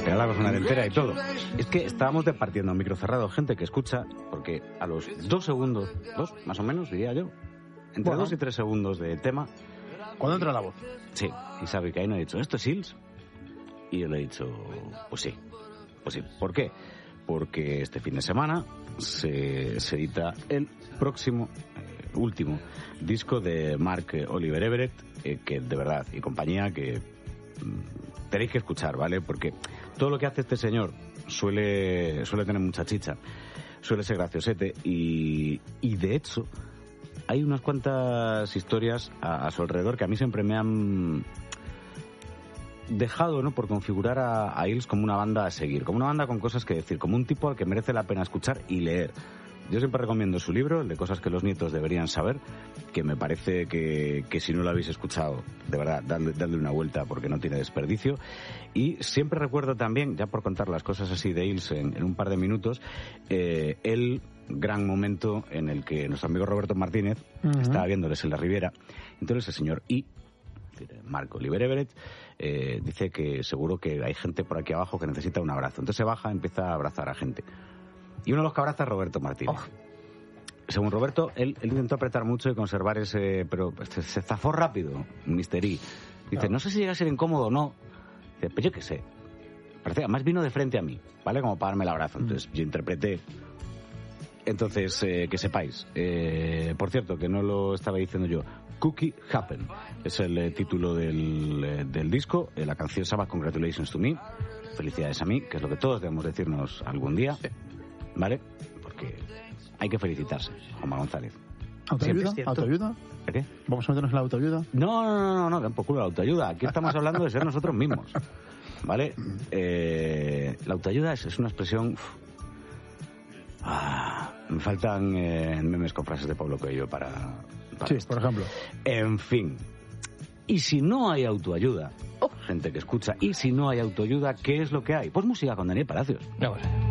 final la cosa entera y todo. Es que estábamos departiendo micro cerrado, gente que escucha, porque a los 2 segundos, 2 más o menos, diría yo, entre 2 y 3 segundos de tema... ¿Cuándo entra la voz? Sí, y sabe que ahí no ha dicho, ¿esto es Hills? Y yo le he dicho, pues sí. ¿Por qué? Porque este fin de semana se edita el próximo, último disco de Mark Oliver Everett, que de verdad, y compañía, que tenéis que escuchar, ¿vale? Porque todo lo que hace este señor suele tener mucha chicha, suele ser graciosete, y de hecho hay unas cuantas historias a su alrededor que a mí siempre me han dejado, ¿no?, por configurar a Hills como una banda a seguir, como una banda con cosas que decir, como un tipo al que merece la pena escuchar y leer. Yo siempre recomiendo su libro, el de cosas que los nietos deberían saber, que me parece que si no lo habéis escuchado, de verdad, dadle una vuelta porque no tiene desperdicio. Y siempre recuerdo también, ya por contar las cosas así de Hills en un par de minutos, el gran momento en el que nuestro amigo Roberto Martínez estaba viéndoles en la Riviera. Entonces el señor Mark Oliver Everett, dice que seguro que hay gente por aquí abajo que necesita un abrazo. Entonces se baja, empieza a abrazar a gente. Y uno de los que abraza es Roberto Martínez. Según Roberto, él intentó apretar mucho y conservar ese... Pero se zafó rápido, Mr. E. Dice, no sé si llega a ser incómodo o no. Dice, pues yo qué sé. Parece, además vino de frente a mí, ¿vale? Como para darme el abrazo. Entonces yo interpreté. Entonces, que sepáis. Por cierto, que no lo estaba diciendo yo. Cookie Happen es el título del disco. La canción se llama Congratulations to Me. Felicidades a mí, que es lo que todos debemos decirnos algún día. ¿Vale? Porque hay que felicitarse, Juanma González. ¿Autoayuda? ¿Autoayuda? ¿Qué? ¿Vamos a meternos en la autoayuda? No, den por culo la autoayuda. Aquí estamos hablando de ser nosotros mismos. ¿Vale? La autoayuda es una expresión... me faltan memes con frases de Pablo Coelho para sí, esto. Por ejemplo. En fin. Y si no hay autoayuda, gente que escucha, y si no hay autoayuda, ¿qué es lo que hay? Pues música con Daniel Palacios. Vamos.